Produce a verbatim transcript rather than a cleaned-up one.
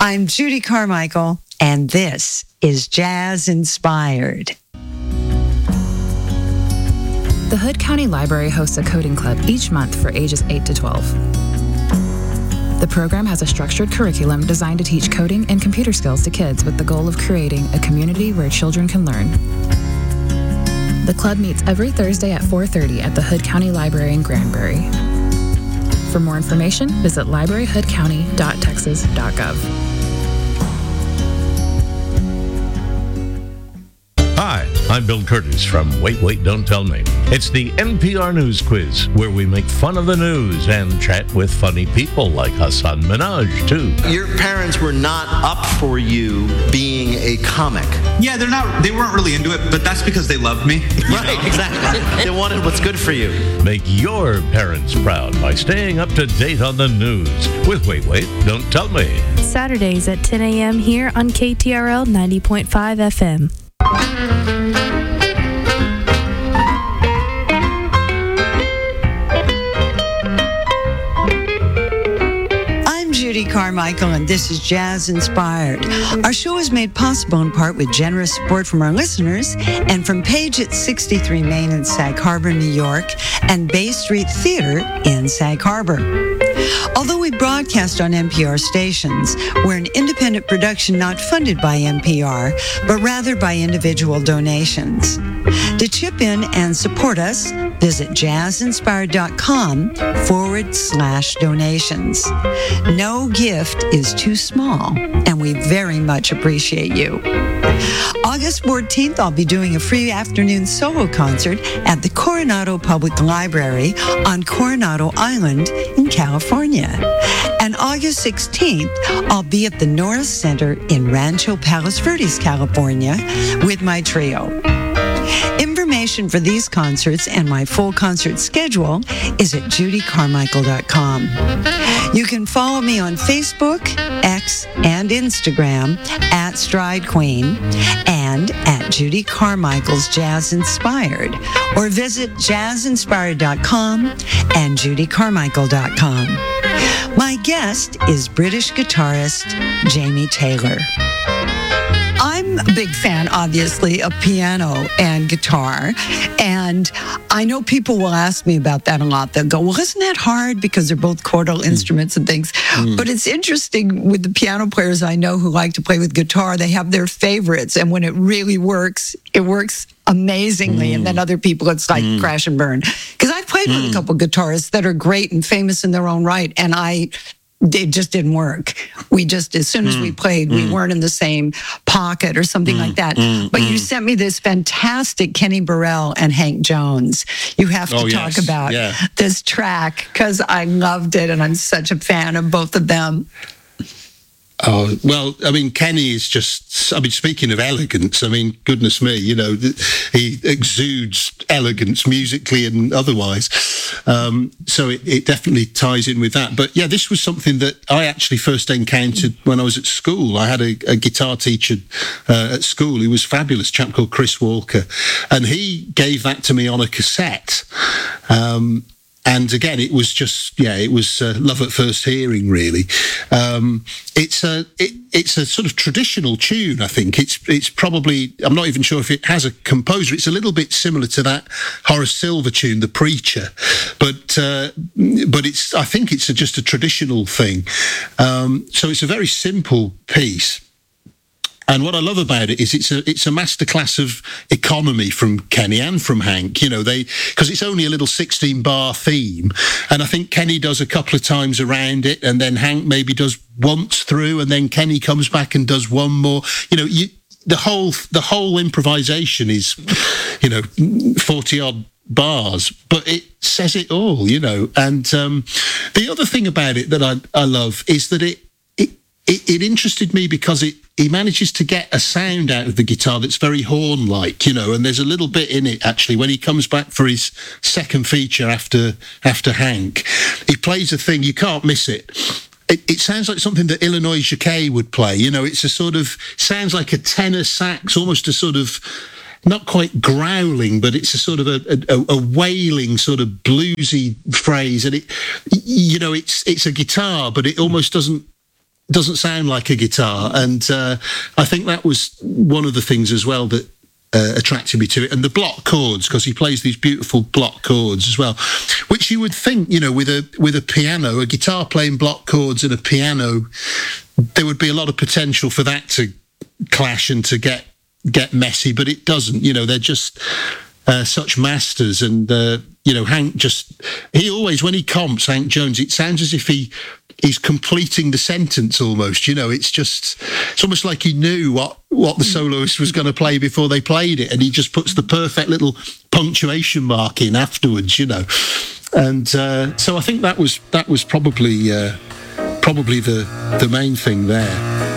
I'm Judy Carmichael, and this is Jazz Inspired. The Hood County Library hosts a coding club each month for ages eight to twelve. The program has a structured curriculum designed to teach coding and computer skills to kids with the goal of creating a community where children can learn. The club meets every Thursday at four thirty at the Hood County Library in Granbury. For more information, visit library hood county dot texas dot gov. Hi, I'm Bill Curtis from Wait, Wait, Don't Tell Me. It's the N P R News Quiz, where we make fun of the news and chat with funny people like Hassan Minhaj, too. Your parents were not up for you being a comic. Yeah, they're not, they weren't really into it, but that's because they loved me. Right, know? Exactly. They wanted what's good for you. Make your parents proud by staying up to date on the news with Wait, Wait, Don't Tell Me. Saturdays at ten a.m. here on K T R L ninety point five F M. I'm Judy Carmichael, and this is Jazz Inspired. Our show is made possible in part with generous support from our listeners and from Page at sixty-three Main in Sag Harbor, New York, and Bay Street Theater in Sag Harbor. Although we broadcast on N P R stations, we're an independent production not funded by N P R, but rather by individual donations. To chip in and support us, visit jazzinspired.com forward slash donations. No gift is too small, and we very much appreciate you. August fourteenth, I'll be doing a free afternoon solo concert at the Coronado Public Library on Coronado Island in California. And August sixteenth, I'll be at the Norris Center in Rancho Palos Verdes, California, with my trio. Information for these concerts and my full concert schedule is at judy carmichael dot com. You can follow me on Facebook, X, and Instagram at Stride Queen and at Judy Carmichael's Jazz Inspired, or visit jazz inspired dot com and judy carmichael dot com. My guest is British guitarist Jamie Taylor. I'm a big fan, obviously, of piano and guitar, and I know people will ask me about that a lot. They'll go, well, isn't that hard? Because they're both chordal mm. instruments and things. Mm. But it's interesting with the piano players I know who like to play with guitar, they have their favorites, and when it really works, it works amazingly, mm. and then other people, it's like mm. crash and burn. Because I've played mm. with a couple guitarists that are great and famous in their own right, and I... it just didn't work. We just, as soon as mm, we played, mm. we weren't in the same pocket or something mm, like that. Mm, but mm. you sent me this fantastic Kenny Burrell and Hank Jones. You have to oh, talk yes. about yeah. this track because I loved it and I'm such a fan of both of them. Oh, well, I mean, Kenny is just, I mean, speaking of elegance, I mean, goodness me, you know, he exudes elegance musically and otherwise. Um, so it, it definitely ties in with that. But yeah, this was something that I actually first encountered when I was at school. I had a, a guitar teacher uh, at school who was fabulous, a chap called Chris Walker. And he gave that to me on a cassette. Um, And again, it was just, yeah, it was uh, love at first hearing, really. Um, it's a it, it's a sort of traditional tune, I think. It's it's probably, I'm not even sure if it has a composer. It's a little bit similar to that Horace Silver tune, The Preacher. But uh, but it's I think it's a, just a traditional thing. Um, so it's a very simple piece. And what I love about it is it's a it's a masterclass of economy from Kenny and from Hank. You know, they because it's only a little sixteen bar theme, and I think Kenny does a couple of times around it, and then Hank maybe does once through, and then Kenny comes back and does one more. You know, you, the whole the whole improvisation is, you know, forty odd bars, but it says it all. You know, and um, the other thing about it that I I love is that it it it, it interested me because it. He manages to get a sound out of the guitar that's very horn-like, you know, and there's a little bit in it, actually, when he comes back for his second feature after after Hank. He plays a thing, you can't miss it. It, it sounds like something that Illinois Jacquet would play, you know, it's a sort of, sounds like a tenor sax, almost a sort of, not quite growling, but it's a sort of a, a, a wailing sort of bluesy phrase. And it, you know, it's it's a guitar, but it almost doesn't, doesn't sound like a guitar, and uh, I think that was one of the things as well that uh, attracted me to it. And the block chords, because he plays these beautiful block chords as well, which you would think, you know, with a with a piano, a guitar playing block chords and a piano, there would be a lot of potential for that to clash and to get get messy, but it doesn't. You know, they're just uh, such masters, and uh, you know, Hank just he always, when he comps Hank Jones, it sounds as if he he's completing the sentence almost. You know, it's just it's almost like he knew what what the soloist was going to play before they played it, and he just puts the perfect little punctuation mark in afterwards. You know, and uh, so I think that was that was probably uh, probably the the main thing there.